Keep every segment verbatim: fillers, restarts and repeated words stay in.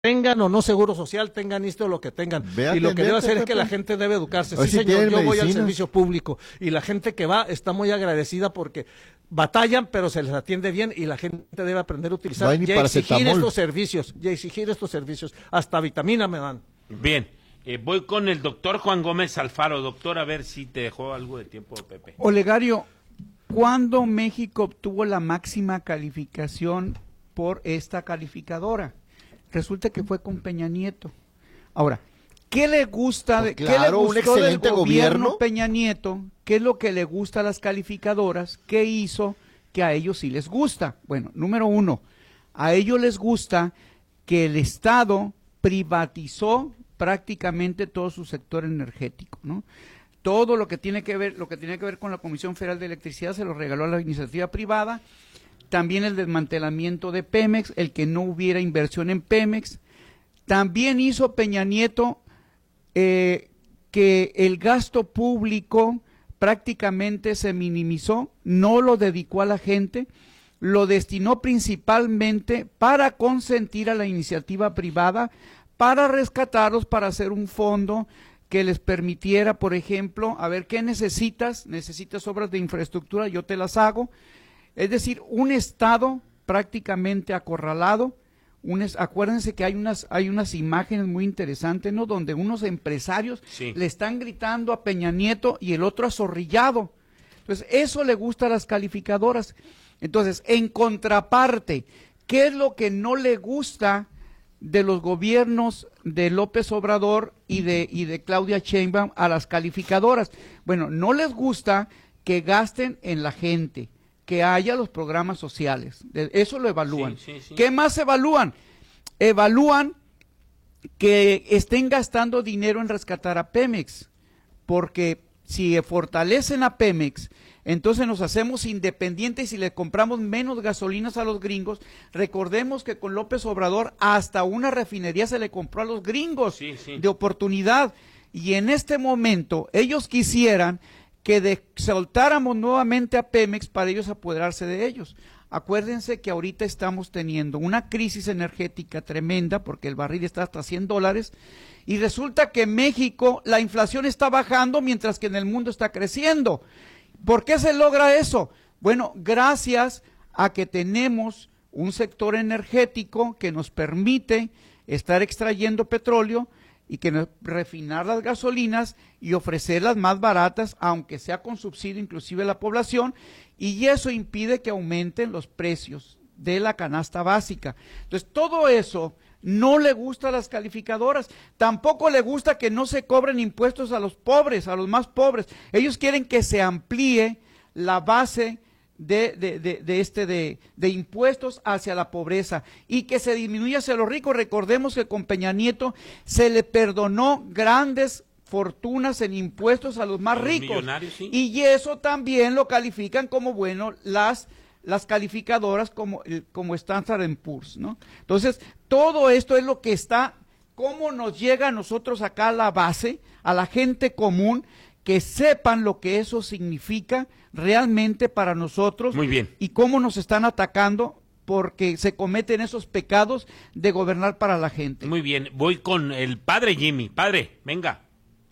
tengan o no seguro social, tengan esto o lo que tengan. Ve y lo que debe hacer Pepe. es que la gente debe educarse. Hoy Sí, sí señor, yo tienen voy al medicinas. servicio público y la gente que va está muy agradecida porque batallan, pero se les atiende bien y la gente debe aprender a utilizar No hay ni y a exigir paracetamol. estos servicios, y a exigir estos servicios. Hasta vitamina me dan. Bien, eh, voy con el doctor Juan Gómez Alfaro. Doctor, a ver si te dejó algo de tiempo, Pepe. Olegario, ¿cuándo México obtuvo la máxima calificación por esta calificadora? Resulta que fue con Peña Nieto. Ahora, ¿qué le gusta, de, Pues ¿qué le claro, un gustó excelente del gobierno gobierno. Peña Nieto? ¿Qué es lo que le gusta a las calificadoras? ¿Qué hizo que a ellos sí les gusta? Bueno, número uno, a ellos les gusta que el Estado privatizó prácticamente todo su sector energético, ¿no? Todo lo que tiene que ver, lo que tiene que ver con la Comisión Federal de Electricidad se lo regaló a la iniciativa privada. También el desmantelamiento de Pemex, el que no hubiera inversión en Pemex. También hizo Peña Nieto eh, que el gasto público prácticamente se minimizó, no lo dedicó a la gente, lo destinó principalmente para consentir a la iniciativa privada, para rescatarlos, para hacer un fondo que les permitiera, por ejemplo, a ver, ¿qué necesitas? Necesitas obras de infraestructura, yo te las hago. Es decir, un Estado prácticamente acorralado. Un es, acuérdense que hay unas, hay unas imágenes muy interesantes, ¿no? Donde unos empresarios Sí. le están gritando a Peña Nieto y el otro azorrillado. Entonces, eso le gusta a las calificadoras. Entonces, en contraparte, ¿qué es lo que no le gusta de los gobiernos de López Obrador y de, y de Claudia Sheinbaum a las calificadoras? Bueno, no les gusta que gasten en la gente, que haya los programas sociales, eso lo evalúan. Sí, sí, sí. ¿Qué más evalúan? Evalúan que estén gastando dinero en rescatar a Pemex, porque si fortalecen a Pemex, entonces nos hacemos independientes y le compramos menos gasolinas a los gringos. Recordemos que con López Obrador hasta una refinería se le compró a los gringos Sí, sí. de oportunidad, y en este momento ellos quisieran que de, soltáramos nuevamente a Pemex para ellos apoderarse de ellos. Acuérdense que ahorita estamos teniendo una crisis energética tremenda porque el barril está hasta cien dólares y resulta que en México la inflación está bajando mientras que en el mundo está creciendo. ¿Por qué se logra eso? Bueno, gracias a que tenemos un sector energético que nos permite estar extrayendo petróleo y que nos, refinar las gasolinas y ofrecerlas más baratas, aunque sea con subsidio inclusive a la población, y eso impide que aumenten los precios de la canasta básica. Entonces, todo eso no le gusta a las calificadoras, tampoco le gusta que no se cobren impuestos a los pobres, a los más pobres. Ellos quieren que se amplíe la base de, de, de, de este de, de impuestos hacia la pobreza y que se disminuya hacia los ricos. Recordemos que con Peña Nieto se le perdonó grandes fortunas en impuestos a los más A los ricos, millonarios, sí. y eso también lo califican como bueno las las calificadoras como como Standard and Poor's, ¿no? Entonces, todo esto es lo que está, cómo nos llega a nosotros acá a la base, a la gente común, que sepan lo que eso significa realmente para nosotros. Muy bien. Y cómo nos están atacando porque se cometen esos pecados de gobernar para la gente. Muy bien, voy con el padre Jimmy. Padre, venga.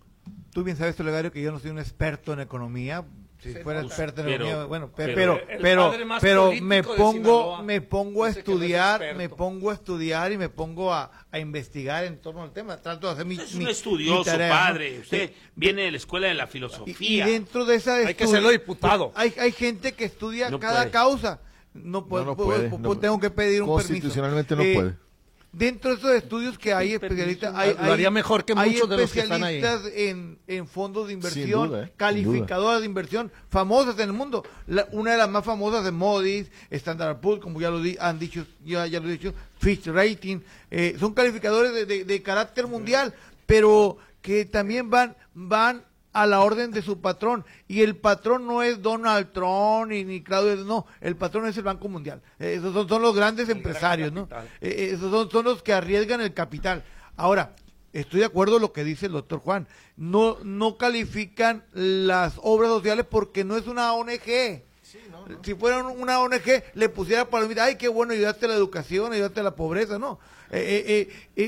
Tú bien sabes, Olegario, que yo no soy un experto en economía. Si fuera experto en Pero- economía, bueno, pe- pero- pero, El pero, padre más pero político me de pongo, Sinaloa. me pongo a Dice que no es estudiar, experto. me pongo a estudiar y me pongo a, a investigar en torno al tema. Trato de hacer mi, Es mi- un estudioso, mi tarea, ¿no? padre. Usted Sí. viene de la escuela de la Y, y filosofía. dentro de esa Hay que estudio- hacerlo diputado. Hay, hay gente que estudia No cada puede. causa. No, puedo, no puedo- puede, puedo- no- tengo que pedir un permiso. constitucionalmente no Eh, puede. Dentro de esos estudios que hay especialistas, hay, Lo haría mejor que hay muchos de los que están ahí. especialistas en, en fondos de inversión, Sin duda, eh, sin calificadoras de inversión famosas en el mundo. La- una de las más famosas de Moody's, Standard and Poor's, como ya lo di- han dicho, ya, ya lo he dicho, Fitch Rating, eh, son calificadores de, de- de carácter mundial, pero que también van, van a la orden de su patrón, y el patrón no es Donald Trump ni, ni Claudio, no, el patrón es el Banco Mundial. Eh, esos son, son los grandes empresarios, ¿no? Eh, esos son, son los que arriesgan el capital. Ahora, estoy de acuerdo con lo que dice el doctor Juan, no, no califican las obras sociales porque no es una O N G. Si fuera una O N G, le pusiera palomita, ay, qué bueno, ayudaste a la educación, ayudaste a la pobreza, no. Eh, eh, eh,